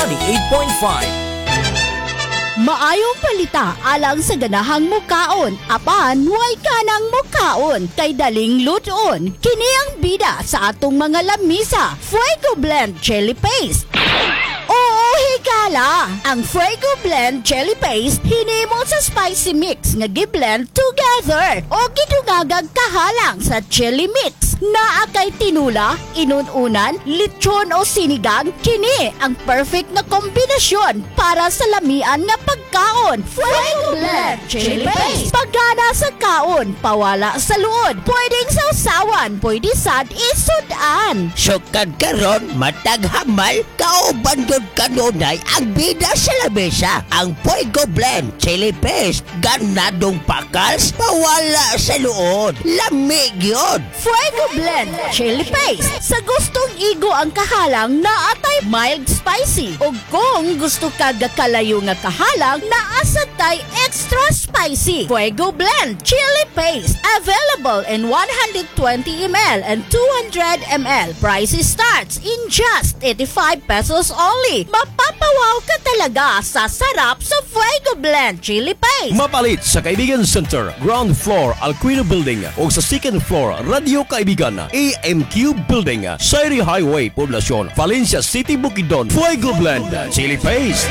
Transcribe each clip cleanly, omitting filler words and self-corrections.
98.5. Maayong palita alang sa ganahang mukaon, apan way kanang mukaon kay daling luton. Kini ang bida sa atong mga lamisa, Fuego Blend Chili Paste. Oo, higala! Ang Fuego Blend Chili Paste hinimo sa spicy mix nga gi-blend together o gidungagag kahalang sa chili mix. Naa kay tinula, inununan, lechon o sinigang, kini ang perfect na kombinasyon para sa lamian nga pagkaon. Fuego Blend Chili Paste. Pagana sa kaon, pawala sa luod. Pwedeng sausawan, pwede sad isudan. Sukad karon matag hamal kauban gyud kanunay ang bida sa lamesa. Ang Fuego Blend Chili Paste ganadong pakals pawala sa luod. Lamig yun. Fuego Blend Chili Paste. Sa gustong igo ang kahalang na atay mild spicy. O kung gusto ka kalayo nga kahalang na asatay extra spicy. Fuego Blend Chili Paste. Available in 120 ml and 200 ml. Price starts in just 85 pesos only. Mapapawaw ka talaga sa sarap sa Fuego Blend Chili Paste. Mapalit sa Kaibigan Center, ground floor, Alquino Building o sa second floor, Radio Kaibigan, AMQ Building, Sairi Highway, Poblacion, Valencia City, Bukidnon. Fuego Blend Chili Paste.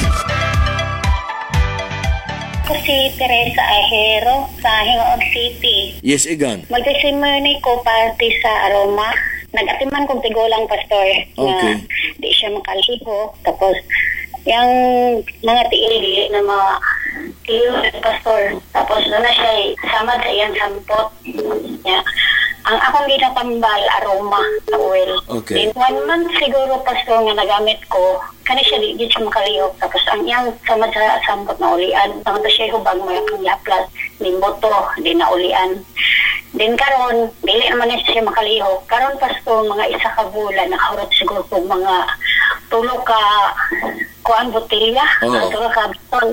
Ako si Teresa Ahero sa Hingoog City. Yes, Igan. Magsisimony ko party sa Aroma. Nag-atiman kong tigulang pastor Okay. na di siya makaliho. Tapos, yung mga tiili na mga tiyo pastor. Tapos, doon na siya samad sa iyang sampot. Yeah. Ang akong ginatambal, aroma sa oil. Okay. Then, 1 month siguro pastor nga nagamit ko, kani siya di siya makalihok. Tapos ang iyang samad sa sampot na ulian. Ang siya hubag mo yung laplas, din boto, din na ulian. Din karon dili naman na siya makalihok. Karon pastor, mga isa ka bulan, nakahurot siguro kung mga tulo ka kuan botilya. Oo. Tulo ka botol,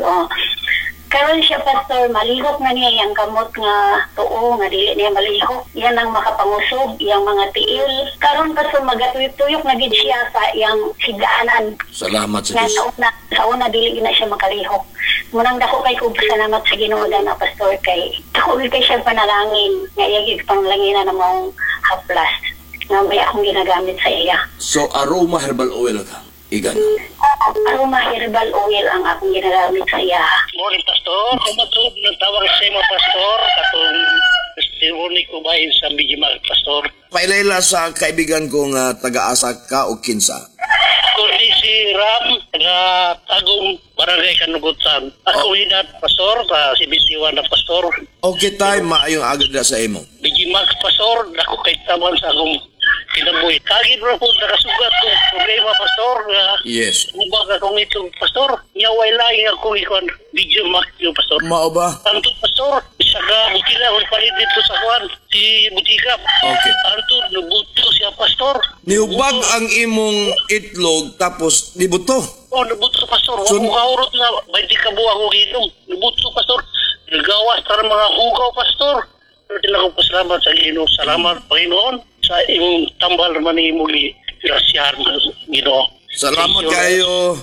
karon siya pastor, malihok na niya yung kamot nga tuo, nga dili niya malihok. Yan ang makapangusog, yung mga tiil. Karon pastor, magatuyok-tuyok na gid siya sa iyang higdaanan. Salamat sa Nga Diyos. sa una dili na siya makalihok. Munang dako kay kog salamat sa Ginoo na pastor kay dako kay siya panalangin. Nga iyagig panalangin na mong haplas. Nga may akong ginagamit sa iya. So, aroma herbal oil ka, Igan. Aroma herbal oil ang akong ginagamit sa iya. Morning, Pastor. Kumatulog ng tawag sa mo, Pastor. Katong testimony ko ba sa Bijimag, Pastor? Pailayla sa kaibigan kong taga-asa ka o kinsa. Ako ni si Ram, taga-tagong barangay Kanugutan. Ako hinat, Pastor, si Bisiwan na Pastor. Okay tayo, maayong agad na sa imo. Bijimag, Pastor, ako kay taman sa akong kinabuhi. Kagid ro po nakasugat kong problema, Pastor. Yes. Mubag akong itong, Pastor. Nyaway lang akong ikon. Bijimag yung, Pastor. Mao ba? Antod, Pastor, isa ka butila kung palit dito sa kuwan, si Butikap. Okay. Antod, nabuto siya, Pastor. Niubag ang imong itlog tapos nibuto. Oh, nabuto, Pastor. So- Huwag mo kaurot na 20 ka buwang ko ginom. Nabuto, Pastor. Nagawas para mga hugaw, Pastor. Pero din ako pasalamat sa Ginoo. Salamat, Panginoon, sa imong tambal naman ni muli. Grasyahan, Ginoo. Salamat kayo,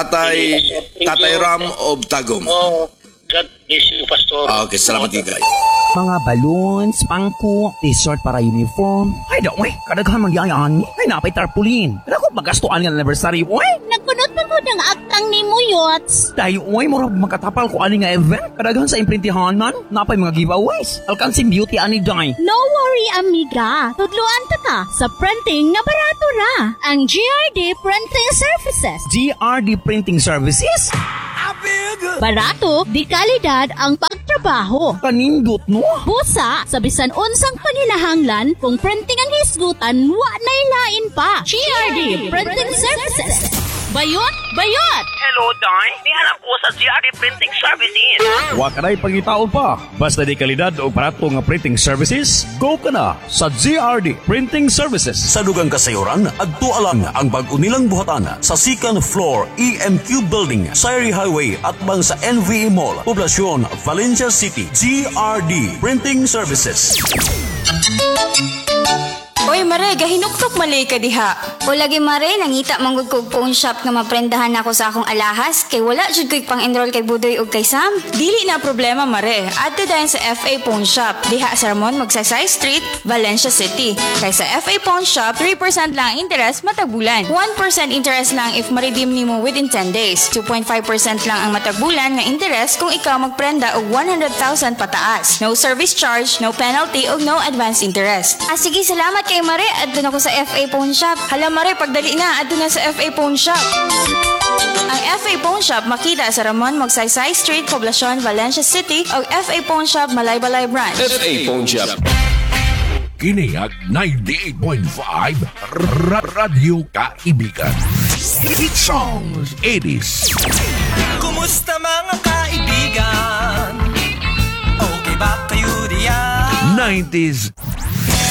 Tatay Ram of Tagum. Oh, God bless you, Pastor. Okay, salamat kayo. Mga balloons, pangko, t-shirt para uniform. Ay, daw, kadaghan magyayaan. Ay, napay tarpulin. Pero kung magastuan ng anniversary, Nagkunot pa mo ng aktang ni mo, Yots. tayo, mura makatapal ko ani nga event. Kadaghan sa imprintihan man, napay mga giveaways. Alkansing beauty ani day. No worry, amiga. Tudluan ta ka sa printing na barato ra. Ang GRD Printing Services. GRD Printing Services? Barato, di kalidad ang pagtrabaho. Kanindot, no? Busa, sa bisan unsang panginahanglan, kung printing ang hisgutan, wa na ilain pa. GRD Printing Services. Bayot! Bayot! Hello, Day. Nihanap ko sa GRD Printing Services. Wa ka na'y pangitaon pa. Basta di kalidad o barato nga printing services, go ka na sa GRD Printing Services. Sa dugang kasayuran, adto alang ang bag-o nilang buhatan sa second floor EMQ Building, Sairi Highway at bang sa NVE Mall, Poblacion, Valencia City. GRD Printing Services. Uy, Uy, Mare, gahinuktok malay ka diha. O lagi Mare, nangita manggod ko og phone shop nga maprendahan ako sa akong alahas kay wala jud ko'y pang-enroll kay Budoy ug kay Sam. Dili na problema, Mare. Adto dayon sa FA Phone Shop. Diha sa Ramon Magsaysay Street, Valencia City. Kay sa FA Phone Shop, 3% lang ang interest matag bulan. 1% interest lang if ma-redeem nimo within 10 days. 2.5% lang ang matag bulan nga interest kung ikaw magprenda og 100,000 pataas. No service charge, no penalty ug no advance interest. Sige, salamat kay Mare. Adto na ko sa FA Phone Shop. Hala, Mare, pagdali na, adto na sa FA Phone Shop. Ang FA Phone Shop makita sa Ramon Magsaysay Street, Poblacion, Valencia City o FA Phone Shop, Malaybalay Branch. FA Phone Shop. Kiniyag 98.5 Radio Kaibigan. Hit songs 80s. Kumusta mga kaibigan? Okay ba kayo diyan? 90s